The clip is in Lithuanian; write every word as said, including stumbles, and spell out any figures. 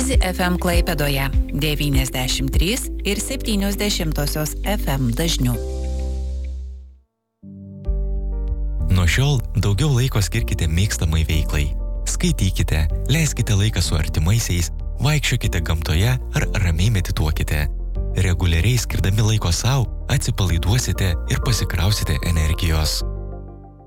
Easy F M Klaipėdoje devyniasdešimt trys ir septynios dešimtosios F M dažniu. Nuo šiol daugiau laiko skirkite mėgstamai veiklai. Skaitykite, leiskite laiką su artimaisiais, vaikščiokite gamtoje ar ramiai medituokite. Reguliariai skirdami laiko sau, atsipalaiduosite ir pasikrausite energijos.